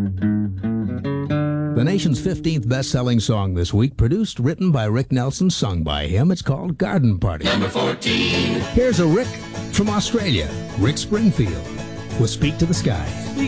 The nation's 15th best-selling song this week, produced, written by Rick Nelson, sung by him. It's called Garden Party. Number 14. Here's a Rick from Australia, Rick Springfield, with Speak to the Sky.